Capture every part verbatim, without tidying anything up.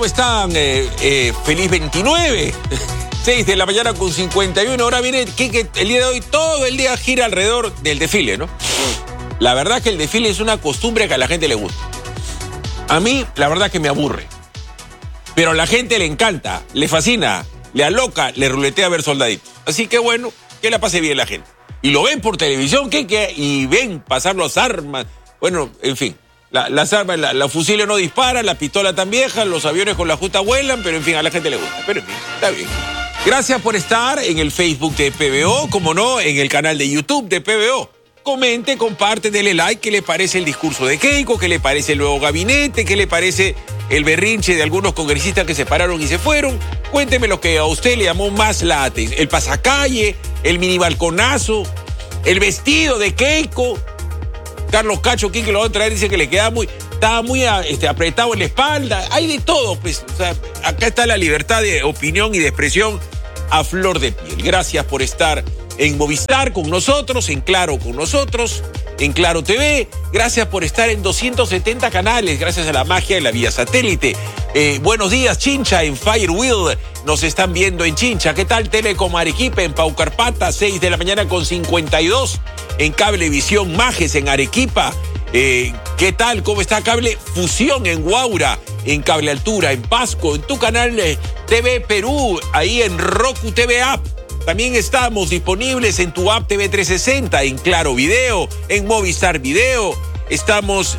Están eh, eh, feliz veintinueve, seis de la mañana con cincuenta y uno. Ahora viene Quique, el día de hoy todo el día gira alrededor del desfile, ¿no? La verdad que el desfile es una costumbre que a la gente le gusta. A mí, la verdad que me aburre. Pero a la gente le encanta, le fascina, le aloca, le ruletea ver soldaditos. Así que bueno, que la pase bien la gente. Y lo ven por televisión, Quique, y ven pasar las armas. Bueno, en fin. La, las armas, la, los fusiles no disparan, la pistola tan vieja, los aviones con la justa vuelan, pero en fin, a la gente le gusta. Pero en fin, está bien. Gracias por estar en el Facebook de P B O, como no, en el canal de YouTube de P B O. Comente, comparte, dele like, qué le parece el discurso de Keiko, qué le parece el nuevo gabinete, qué le parece el berrinche de algunos congresistas que se pararon y se fueron. Cuénteme lo que a usted le llamó más la atención. El pasacalle, el mini balconazo, el vestido de Keiko. Carlos Cacho, quien que lo va a traer, dice que le queda muy, estaba muy este, apretado en la espalda. Hay de todo, pues. O sea, acá está la libertad de opinión y de expresión a flor de piel. Gracias por estar en Movistar con nosotros, en Claro con nosotros, en Claro T V. Gracias por estar en doscientos setenta canales, gracias a la magia de la vía satélite. Eh, buenos días, Chincha, en Firewheel. Nos están viendo en Chincha. ¿Qué tal Telecom Arequipa, en Paucarpata, seis de la mañana con cincuenta y dos? En Cablevisión Majes, en Arequipa. Eh, ¿Qué tal? ¿Cómo está Cable Fusión en Guaura? En Cable Altura, en Pasco, en tu canal eh, T V Perú, ahí en Roku T V App. También estamos disponibles en tu app T V trescientos sesenta, en Claro Video, en Movistar Video. Estamos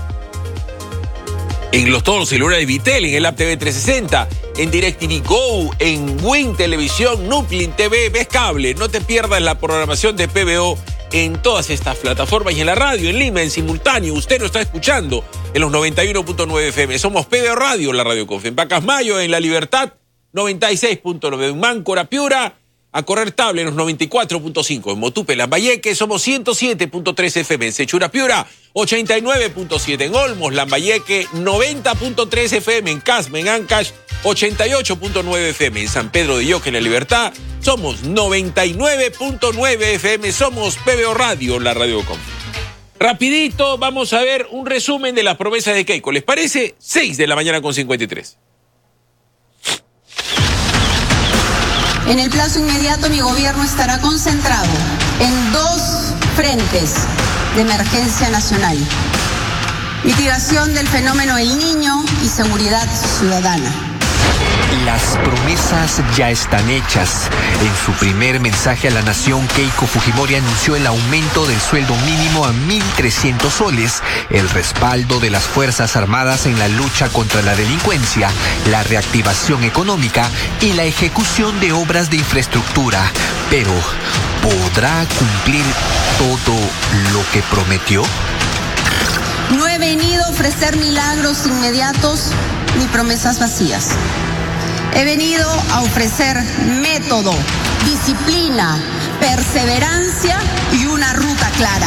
en los todos los celulares de Vitel, en el app T V trescientos sesenta, en DirecTV Go, en Win Televisión, Nuplin T V, ves cable. No te pierdas la programación de P B O en todas estas plataformas y en la radio, en Lima, en simultáneo. Usted nos está escuchando en los noventa y uno punto nueve F M. Somos P B O Radio, la radio Confe. En Pacasmayo, en La Libertad, noventa y seis punto nueve. En Máncora, Piura, a Correr Table, en los noventa y cuatro punto cinco. En Motupe, Lambayeque, somos ciento siete punto tres F M. En Sechura, Piura, ochenta y nueve punto siete. En Olmos, Lambayeque, noventa punto tres F M. En Casma, en Ancash, ochenta y ocho punto nueve F M. En San Pedro de Yoque, en La Libertad, somos noventa y nueve punto nueve F M. Somos P B O Radio, la radio Confe. Rapidito, vamos a ver un resumen de las promesas de Keiko. ¿Les parece? seis de la mañana con cincuenta y tres. En el plazo inmediato, mi gobierno estará concentrado en dos frentes de emergencia nacional: mitigación del fenómeno El Niño y seguridad ciudadana. Las promesas ya están hechas. En su primer mensaje a la nación, Keiko Fujimori anunció el aumento del sueldo mínimo a mil trescientos soles, el respaldo de las Fuerzas Armadas en la lucha contra la delincuencia, la reactivación económica y la ejecución de obras de infraestructura. Pero, ¿podrá cumplir todo lo que prometió? No he venido a ofrecer milagros inmediatos ni promesas vacías. He venido a ofrecer método, disciplina, perseverancia y una ruta clara.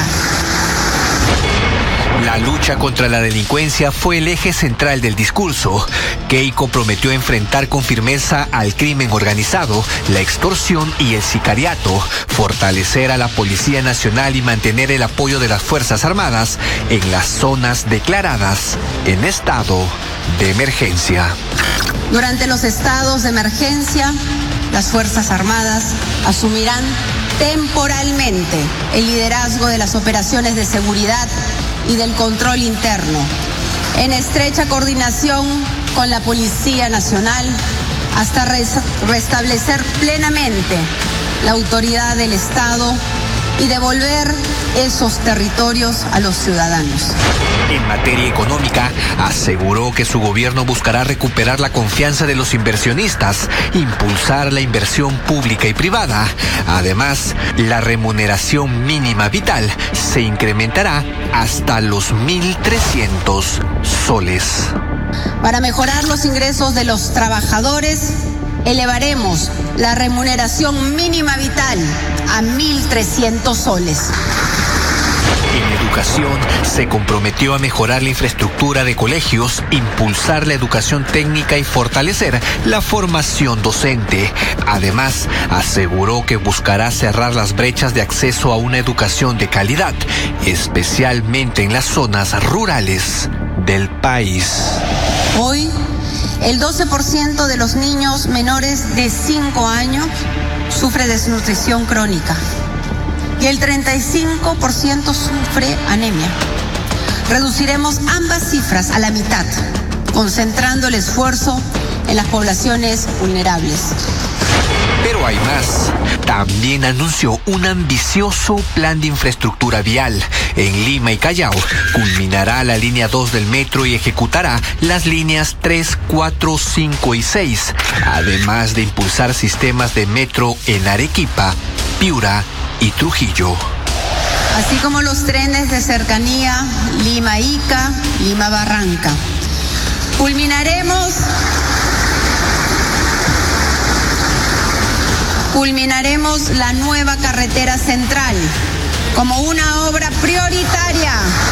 La lucha contra la delincuencia fue el eje central del discurso. Keiko prometió enfrentar con firmeza al crimen organizado, la extorsión y el sicariato, fortalecer a la Policía Nacional y mantener el apoyo de las Fuerzas Armadas en las zonas declaradas en estado de emergencia. Durante los estados de emergencia, las Fuerzas Armadas asumirán temporalmente el liderazgo de las operaciones de seguridad y del control interno, en estrecha coordinación con la Policía Nacional, hasta res- restablecer plenamente la autoridad del Estado y devolver esos territorios a los ciudadanos. En materia económica, aseguró que su gobierno buscará recuperar la confianza de los inversionistas, impulsar la inversión pública y privada. Además, la remuneración mínima vital se incrementará hasta los mil trescientos soles. Para mejorar los ingresos de los trabajadores, elevaremos la remuneración mínima vital a mil trescientos soles. En educación, se comprometió a mejorar la infraestructura de colegios, impulsar la educación técnica y fortalecer la formación docente. Además, aseguró que buscará cerrar las brechas de acceso a una educación de calidad, especialmente en las zonas rurales del país. Hoy El doce por ciento de los niños menores de cinco años sufre desnutrición crónica y el treinta y cinco por ciento sufre anemia. Reduciremos ambas cifras a la mitad, concentrando el esfuerzo en las poblaciones vulnerables. Pero hay más. También anunció un ambicioso plan de infraestructura vial. En Lima y Callao culminará la línea dos del metro y ejecutará las líneas tres, cuatro, cinco y seis, además de impulsar sistemas de metro en Arequipa, Piura y Trujillo. Así como los trenes de cercanía Lima-Ica, Lima-Barranca. Culminaremos... Culminaremos la nueva carretera central como una obra prioritaria.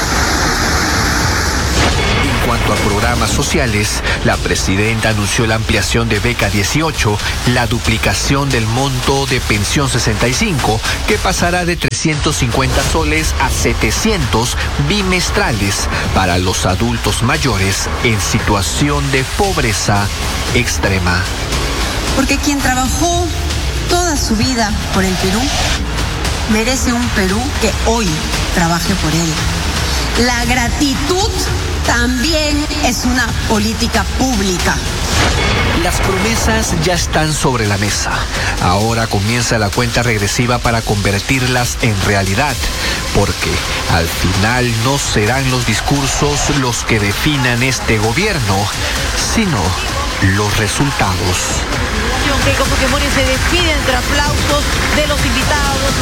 En cuanto a programas sociales, la presidenta anunció la ampliación de Beca dieciocho, la duplicación del monto de Pensión sesenta y cinco, que pasará de trescientos cincuenta soles a setecientos bimestrales para los adultos mayores en situación de pobreza extrema. Porque quien trabajó toda su vida por el Perú merece un Perú que hoy trabaje por él. La gratitud también es una política pública. Las promesas ya están sobre la mesa. Ahora comienza la cuenta regresiva para convertirlas en realidad, porque al final no serán los discursos los que definan este gobierno, sino los resultados. Keiko Fujimori se despide entre aplausos de los invitados.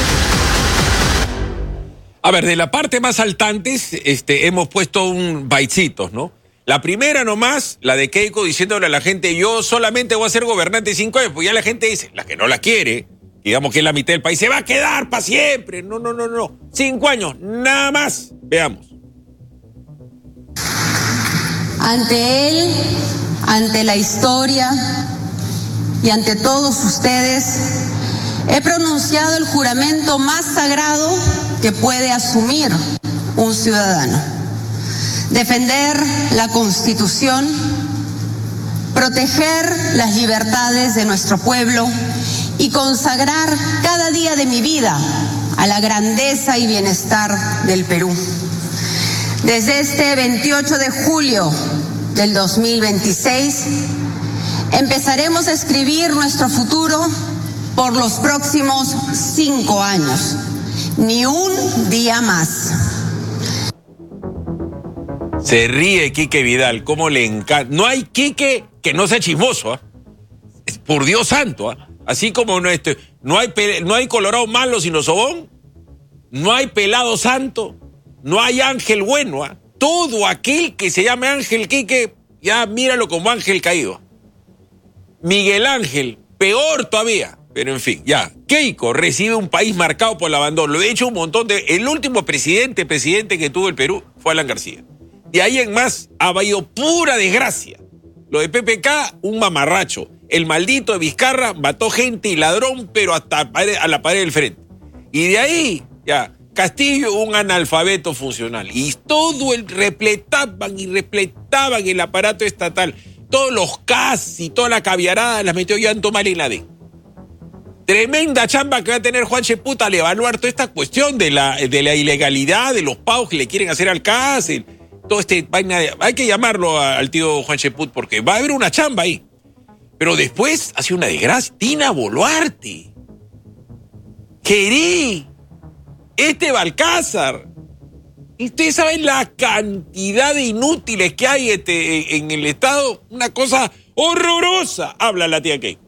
A ver, de la parte más saltantes, este, hemos puesto un baitcitos, ¿no? La primera nomás, la de Keiko diciéndole a la gente, yo solamente voy a ser gobernante cinco años, pues ya la gente dice, la que no la quiere, digamos que es la mitad del país, se va a quedar para siempre. No, no, no, no. Cinco años, nada más. Veamos. Ante él, ante la historia y ante todos ustedes, he pronunciado el juramento más sagrado que puede asumir un ciudadano. Defender la Constitución, proteger las libertades de nuestro pueblo y consagrar cada día de mi vida a la grandeza y bienestar del Perú. Desde este veintiocho de julio del dos mil veintiséis, empezaremos a escribir nuestro futuro por los próximos cinco años. Ni un día más. Se ríe Quique Vidal, cómo le encanta. No hay Quique que no sea chismoso, ¿eh? Por Dios santo, ¿eh? Así como no, este, no, hay, no hay colorado malo sino sobón, no hay pelado santo, no hay ángel bueno, ¿eh? Todo aquel que se llame Ángel Quique, ya míralo como ángel caído. Miguel Ángel, peor todavía. Pero en fin, ya. Keiko recibe un país marcado por el abandono. Lo he dicho un montón de... El último presidente, presidente que tuvo el Perú fue Alan García. De ahí en más ha habido pura desgracia. Lo de P P K, un mamarracho. El maldito de Vizcarra mató gente y ladrón, pero hasta a la pared del frente. Y de ahí, ya, Castillo, un analfabeto funcional. Y todo el repletaban y repletaban el aparato estatal. Todos los C A S y toda la caviarada las metió Llanto Mal en la D. Tremenda chamba que va a tener Juan Cheput al evaluar toda esta cuestión de la, de la ilegalidad, de los pagos que le quieren hacer al C A S, todo este vaina de, hay que llamarlo a, al tío Juan Cheput porque va a haber una chamba ahí. Pero después ha sido una desgracia. Dina Boluarte, Queré, este Balcázar. Y ustedes saben la cantidad de inútiles que hay este, en el Estado. Una cosa horrorosa. Habla la tía Keiko.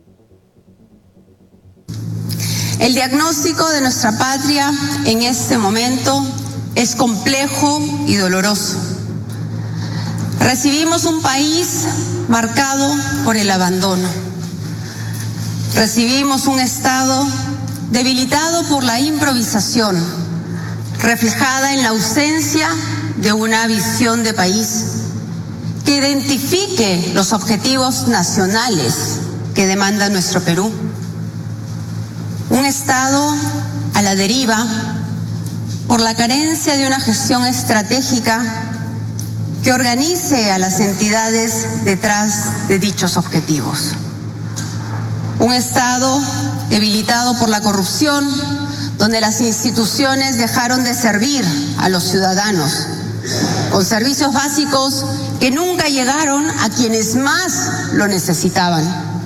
El diagnóstico de nuestra patria en este momento es complejo y doloroso. Recibimos un país marcado por el abandono. Recibimos un Estado debilitado por la improvisación, reflejada en la ausencia de una visión de país que identifique los objetivos nacionales que demanda nuestro Perú. Un Estado a la deriva por la carencia de una gestión estratégica que organice a las entidades detrás de dichos objetivos. Un Estado debilitado por la corrupción, donde las instituciones dejaron de servir a los ciudadanos, con servicios básicos que nunca llegaron a quienes más lo necesitaban.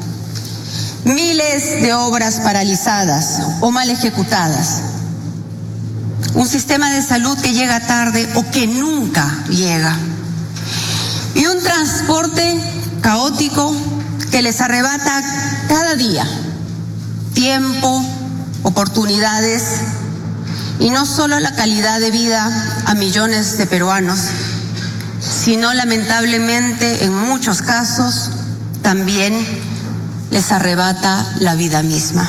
Miles de obras paralizadas o mal ejecutadas. Un sistema de salud que llega tarde o que nunca llega. Y un transporte caótico que les arrebata cada día tiempo, oportunidades y no solo la calidad de vida a millones de peruanos, sino lamentablemente en muchos casos también les arrebata la vida misma.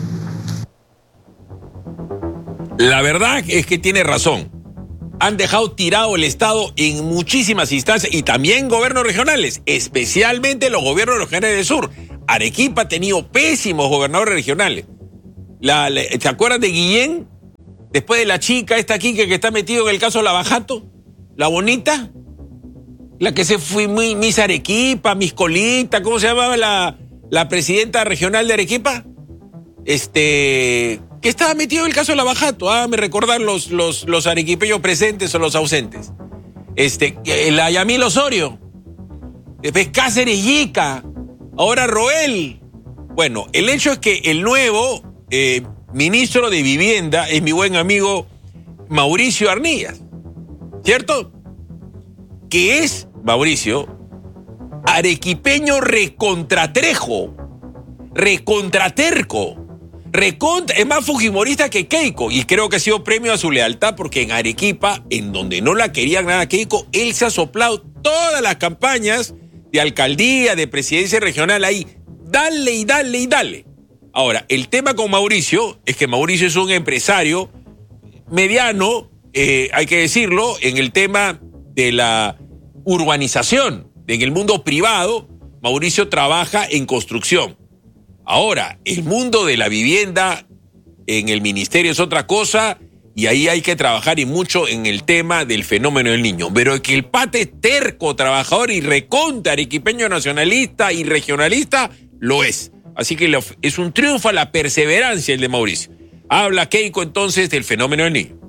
La verdad es que tiene razón. Han dejado tirado el Estado en muchísimas instancias y también gobiernos regionales, especialmente los gobiernos regionales del sur. Arequipa ha tenido pésimos gobernadores regionales. La, la, ¿Se acuerdan de Guillén? Después de la chica esta aquí que, que está metido en el caso Lavajato, la bonita, la que se fue muy Miss Arequipa, Miss Colita, ¿cómo se llamaba la, la presidenta regional de Arequipa? Este... que estaba metido en el caso de Lavajato. Ah, me recordan los, los, los arequipeños presentes o los ausentes. Este, la Yamil Osorio. Después Cáceres Yica. Ahora Roel. Bueno, el hecho es que el nuevo eh, ministro de Vivienda es mi buen amigo Mauricio Arnillas. ¿Cierto? Que es, Mauricio, arequipeño recontratrejo. Recontraterco. Recontra, es más fujimorista que Keiko, y creo que ha sido premio a su lealtad, porque en Arequipa, en donde no la querían nada Keiko, él se ha soplado todas las campañas de alcaldía, de presidencia regional ahí, dale y dale y dale. Ahora, el tema con Mauricio es que Mauricio es un empresario mediano, eh, hay que decirlo, en el tema de la urbanización, en el mundo privado, Mauricio trabaja en construcción. Ahora, el mundo de la vivienda en el ministerio es otra cosa y ahí hay que trabajar y mucho en el tema del fenómeno del niño. Pero que el pate es terco, trabajador y recontra arequipeño nacionalista y regionalista, lo es. Así que es un triunfo a la perseverancia el de Mauricio. Habla Keiko entonces del fenómeno del niño.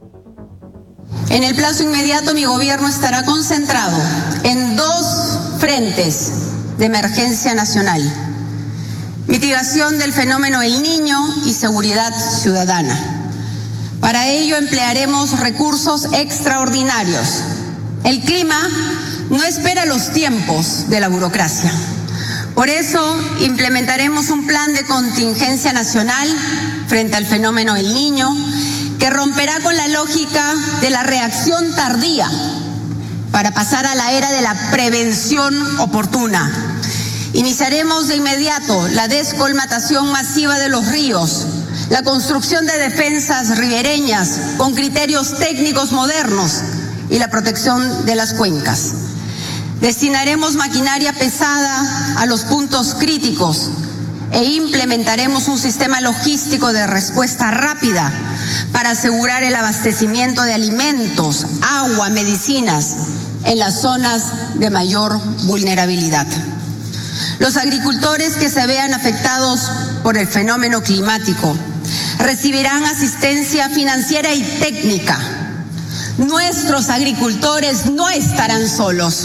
En el plazo inmediato mi gobierno estará concentrado en dos frentes de emergencia nacional. Mitigación del fenómeno del niño y seguridad ciudadana. Para ello emplearemos recursos extraordinarios. El clima no espera los tiempos de la burocracia. Por eso implementaremos un plan de contingencia nacional frente al fenómeno del niño que romperá con la lógica de la reacción tardía para pasar a la era de la prevención oportuna. Iniciaremos de inmediato la descolmatación masiva de los ríos, la construcción de defensas ribereñas con criterios técnicos modernos y la protección de las cuencas. Destinaremos maquinaria pesada a los puntos críticos e implementaremos un sistema logístico de respuesta rápida para asegurar el abastecimiento de alimentos, agua, medicinas en las zonas de mayor vulnerabilidad. Los agricultores que se vean afectados por el fenómeno climático recibirán asistencia financiera y técnica. Nuestros agricultores no estarán solos.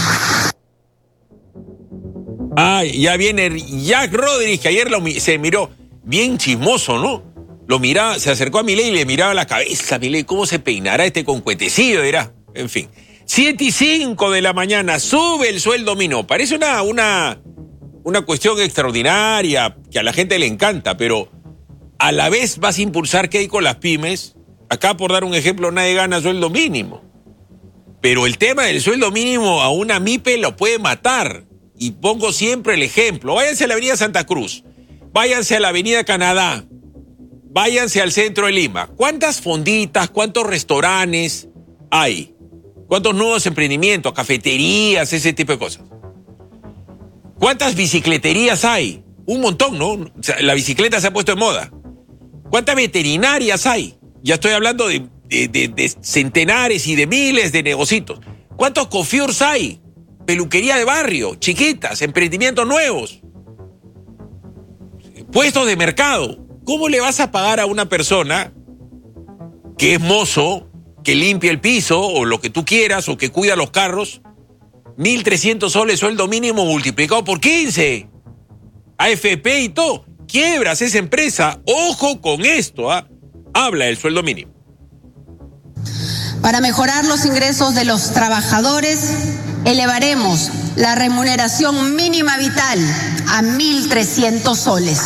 Ay, ya viene Jack Rodríguez, que ayer lo, se miró bien chismoso, ¿no? Lo miraba, se acercó a Milei y le miraba la cabeza. Milei, ¿cómo se peinará este con cuetecillo? Dirá, en fin. siete y cinco de la mañana, sube el sueldo mínimo. Parece una... una Una cuestión extraordinaria que a la gente le encanta, pero a la vez vas a impulsar que hay con las pymes. Acá, por dar un ejemplo, nadie gana sueldo mínimo. Pero el tema del sueldo mínimo a una MIPE lo puede matar. Y pongo siempre el ejemplo. Váyanse a la avenida Santa Cruz, váyanse a la avenida Canadá, váyanse al centro de Lima. ¿Cuántas fonditas, cuántos restaurantes hay? ¿Cuántos nuevos emprendimientos, cafeterías, ese tipo de cosas? ¿Cuántas bicicleterías hay? Un montón, ¿no? O sea, la bicicleta se ha puesto de moda. ¿Cuántas veterinarias hay? Ya estoy hablando de, de, de, de centenares y de miles de negocios. ¿Cuántos coiffures hay? Peluquería de barrio, chiquitas, emprendimientos nuevos, puestos de mercado. ¿Cómo le vas a pagar a una persona que es mozo, que limpia el piso o lo que tú quieras o que cuida los carros, mil trescientos soles sueldo mínimo multiplicado por quince? A F P y todo. Quiebras esa empresa. Ojo con esto, ¿ah? Habla el sueldo mínimo. Para mejorar los ingresos de los trabajadores, elevaremos la remuneración mínima vital a mil trescientos soles.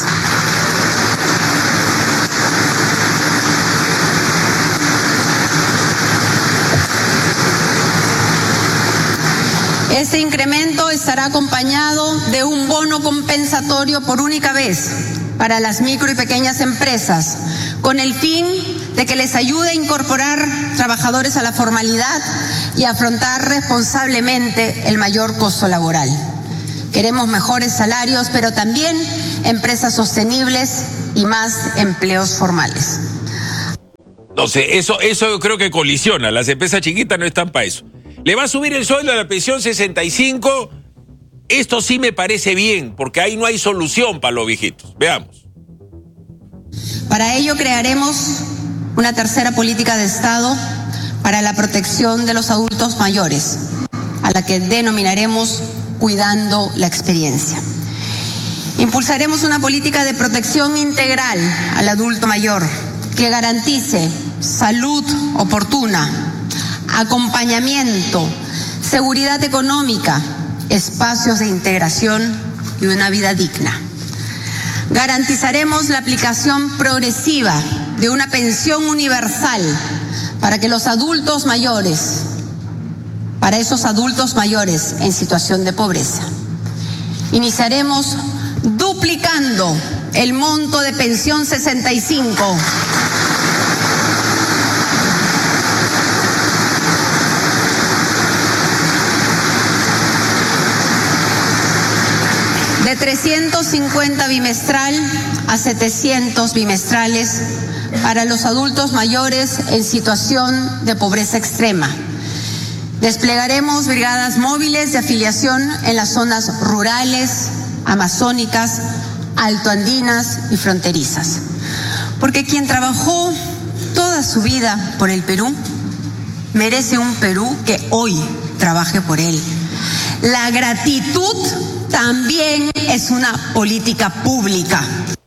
Este incremento estará acompañado de un bono compensatorio por única vez para las micro y pequeñas empresas, con el fin de que les ayude a incorporar trabajadores a la formalidad y afrontar responsablemente el mayor costo laboral. Queremos mejores salarios, pero también empresas sostenibles y más empleos formales. No sé, eso, eso yo creo que colisiona. Las empresas chiquitas no están para eso. Le va a subir el sueldo a la pensión sesenta y cinco. Esto sí me parece bien, porque ahí no hay solución para los viejitos. Veamos. Para ello crearemos una tercera política de Estado para la protección de los adultos mayores, a la que denominaremos Cuidando la Experiencia. Impulsaremos una política de protección integral al adulto mayor que garantice salud oportuna, acompañamiento, seguridad económica, espacios de integración y una vida digna. Garantizaremos la aplicación progresiva de una pensión universal para que los adultos mayores, para esos adultos mayores en situación de pobreza. Iniciaremos duplicando el monto de pensión sesenta y cinco. De trescientos cincuenta bimestral a setecientos bimestrales para los adultos mayores en situación de pobreza extrema. Desplegaremos brigadas móviles de afiliación en las zonas rurales, amazónicas, altoandinas y fronterizas. Porque quien trabajó toda su vida por el Perú merece un Perú que hoy trabaje por él. La gratitud también es una política pública.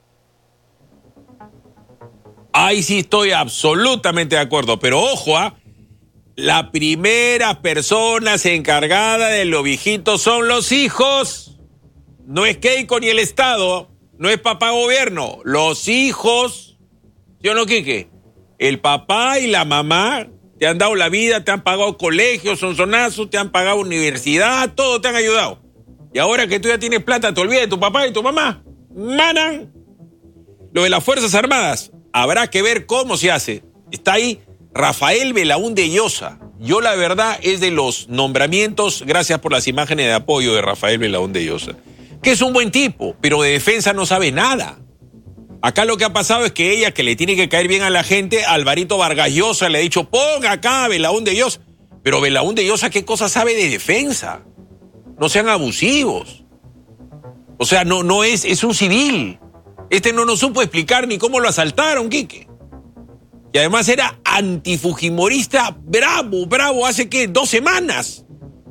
Ahí sí estoy absolutamente de acuerdo, pero ojo, ¿ah? La primera persona encargada de los viejitos son los hijos. No es Keiko ni el Estado, no es papá gobierno, los hijos. ¿Sí o no, Quique? El papá y la mamá te han dado la vida, te han pagado colegios, sonsonazos, te han pagado universidad, todo te han ayudado. Y ahora que tú ya tienes plata, te olvidas de tu papá y tu mamá. Manan. Lo de las Fuerzas Armadas, habrá que ver cómo se hace. Está ahí Rafael Belaúnde Llosa. Yo la verdad es de los nombramientos, gracias por las imágenes de apoyo de Rafael Belaúnde Llosa, que es un buen tipo, pero de defensa no sabe nada. Acá lo que ha pasado es que ella, que le tiene que caer bien a la gente, Alvarito Vargas Llosa le ha dicho, ponga acá a Belaúnde Llosa. Pero Belaúnde Llosa, ¿qué cosa sabe de defensa? No sean abusivos. O sea, no, no es, es un civil. Este no nos supo explicar ni cómo lo asaltaron, Quique. Y además era antifujimorista bravo, bravo, hace ¿qué? Dos semanas.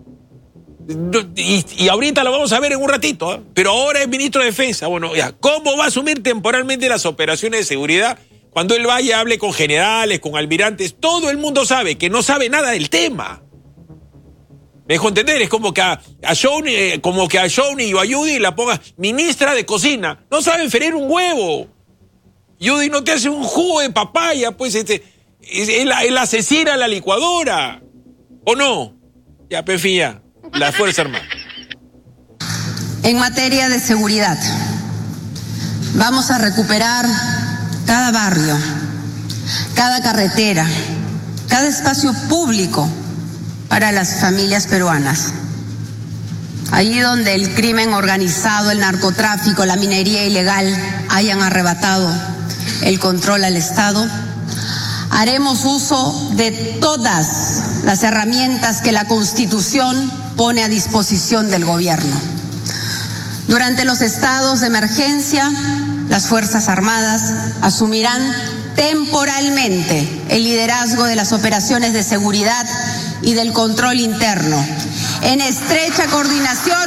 Y, y ahorita lo vamos a ver en un ratito, ¿eh? Pero ahora es ministro de Defensa. Bueno, ya, ¿cómo va a asumir temporalmente las operaciones de seguridad cuando él vaya, hable con generales, con almirantes? Todo el mundo sabe que no sabe nada del tema. Me dejo entender, es como que a, a Johnny, eh, como que a Johnny y a Judy la ponga ministra de cocina. No saben freír un huevo. Judy no te hace un jugo de papaya, pues este, es, es, la, es la asesina a la licuadora. ¿O no? Ya, Pefía. La Fuerza Armada. En materia de seguridad, vamos a recuperar cada barrio, cada carretera, cada espacio público para las familias peruanas. Allí donde el crimen organizado, el narcotráfico, la minería ilegal hayan arrebatado el control al Estado, haremos uso de todas las herramientas que la Constitución pone a disposición del gobierno. Durante los estados de emergencia, las Fuerzas Armadas asumirán temporalmente el liderazgo de las operaciones de seguridad y del control interno, en estrecha coordinación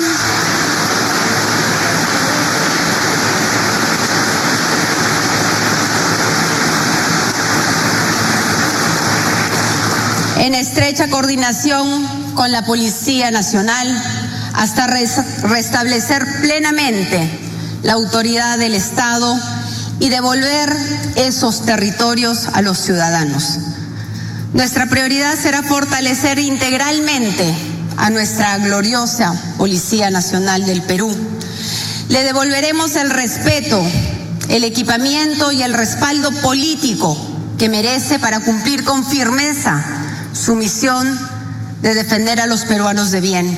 en estrecha coordinación con la Policía Nacional hasta restablecer plenamente la autoridad del Estado y devolver esos territorios a los ciudadanos. Nuestra prioridad será fortalecer integralmente a nuestra gloriosa Policía Nacional del Perú. Le devolveremos el respeto, el equipamiento y el respaldo político que merece para cumplir con firmeza su misión de defender a los peruanos de bien.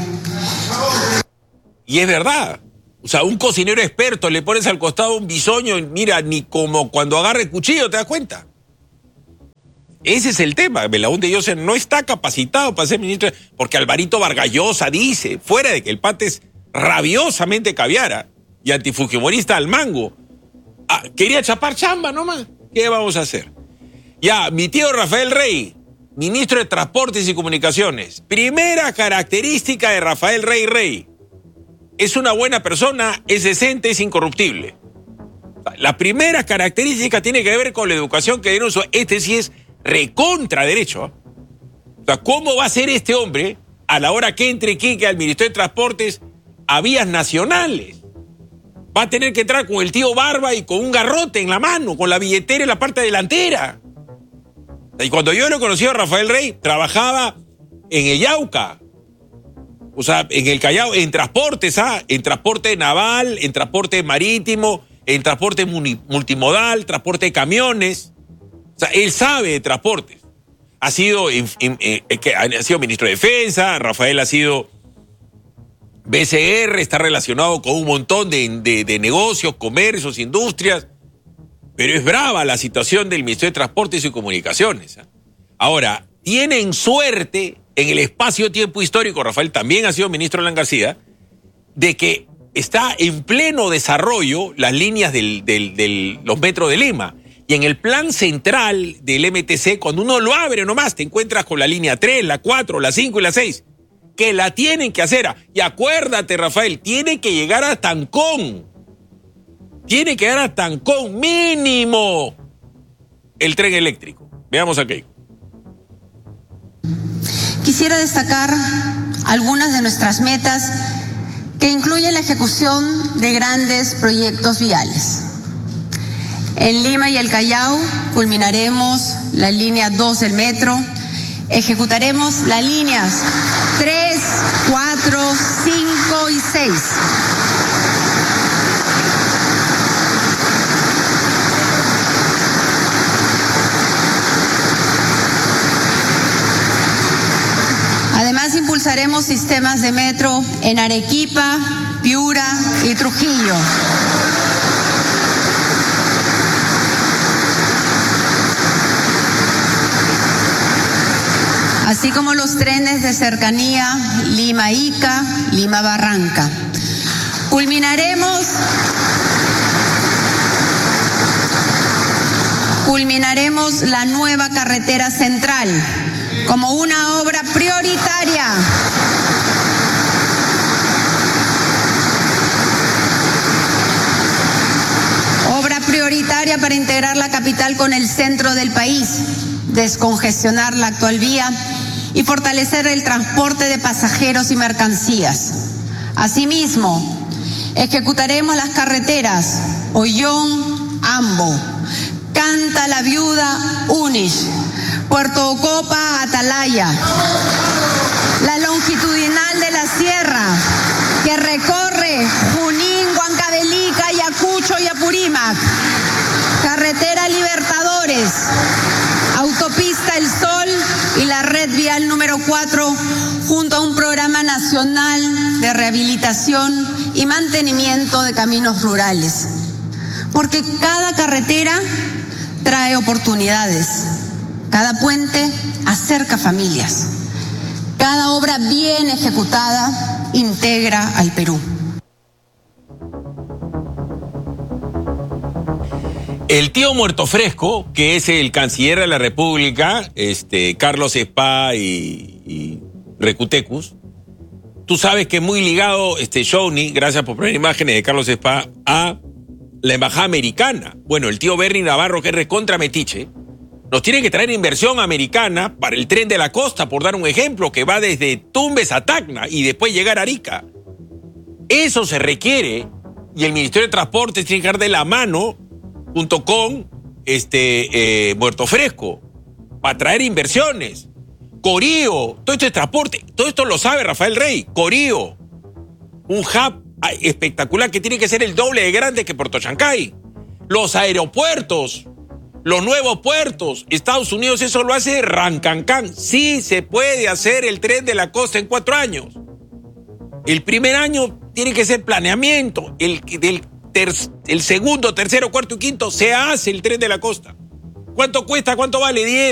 Y es verdad. O sea, un cocinero experto, le pones al costado un bisoño, mira, ni como cuando agarra el cuchillo, ¿te das cuenta? Ese es el tema. Belaúnde Llosa no está capacitado para ser ministro, porque Alvarito Vargas Llosa dice, fuera de que el pate es rabiosamente caviara y antifujimorista al mango, ah, quería chapar chamba nomás. ¿Qué vamos a hacer? Ya, mi tío Rafael Rey, ministro de Transportes y Comunicaciones. Primera característica de Rafael Rey Rey. Es una buena persona, es decente, es incorruptible. La primera característica tiene que ver con la educación que denunció. Este sí es recontra derecho. O sea, ¿cómo va a ser este hombre a la hora que entre Quique al Ministerio de Transportes a vías nacionales? Va a tener que entrar con el tío Barba y con un garrote en la mano, con la billetera en la parte delantera. Y cuando yo lo conocí a Rafael Rey, trabajaba en el Yauca. O sea, en el Callao, en transportes, ¿ah? En transporte naval, en transporte marítimo, en transporte multimodal, transporte de camiones. O sea, él sabe de transportes. Ha sido, en, en, en, ha sido ministro de Defensa, Rafael ha sido B C R, está relacionado con un montón de, de, de negocios, comercios, industrias. Pero es brava la situación del Ministerio de Transportes y Comunicaciones. ¿eh? Ahora, tienen suerte en el espacio-tiempo histórico, Rafael también ha sido ministro de Alan García, de que está en pleno desarrollo las líneas de del, del, los metros de Lima. Y en el plan central del M T C, cuando uno lo abre nomás, te encuentras con la línea tres, la cuatro, la cinco y la seis, que la tienen que hacer. Y acuérdate, Rafael, tiene que llegar a Tancón. Tiene que llegar a Tancón mínimo el tren eléctrico. Veamos aquí. Quisiera destacar algunas de nuestras metas que incluyen la ejecución de grandes proyectos viales. En Lima y el Callao culminaremos la línea dos del metro, ejecutaremos las líneas tres, cuatro, cinco y seis. Además, impulsaremos sistemas de metro en Arequipa, Piura y Trujillo. Así como los trenes de cercanía Lima-Ica, Lima-Barranca. Culminaremos, culminaremos la nueva carretera central como una obra prioritaria. Obra prioritaria para integrar la capital con el centro del país, descongestionar la actual vía y fortalecer el transporte de pasajeros y mercancías. Asimismo, ejecutaremos las carreteras Ollón-Ambo, Canta la Viuda, Unish, Puerto Ocopa, Atalaya, la longitudinal de la sierra que recorre Junín, Huancavelica, Ayacucho y Apurímac, carretera Libertadores, autopista El Sol y la red vial número cuatro, junto a un programa nacional de rehabilitación y mantenimiento de caminos rurales. Porque cada carretera trae oportunidades. Cada puente acerca familias. Cada obra bien ejecutada integra al Perú. El tío Muerto Fresco, que es el canciller de la República, este, Carlos Spa y, y Recutecus, tú sabes que es muy ligado este Johnny, gracias por poner imágenes de Carlos Spa, a la embajada americana. Bueno, el tío Bernie Navarro, que es recontra metiche, nos tiene que traer inversión americana para el tren de la costa, por dar un ejemplo, que va desde Tumbes a Tacna y después llegar a Arica. Eso se requiere y el Ministerio de Transportes tiene que dar de la mano junto con este, eh, Muerto Fresco, para traer inversiones. Corío, todo esto es transporte, todo esto lo sabe Rafael Rey. Corío, un hub espectacular que tiene que ser el doble de grande que Puerto Chancay. Los aeropuertos, los nuevos puertos, Estados Unidos eso lo hace rancancán. Sí se puede hacer el tren de la costa en cuatro años. El primer año tiene que ser planeamiento, el del Ter, el segundo, tercero, cuarto y quinto se hace el tren de la costa. ¿Cuánto cuesta? ¿Cuánto vale? diez,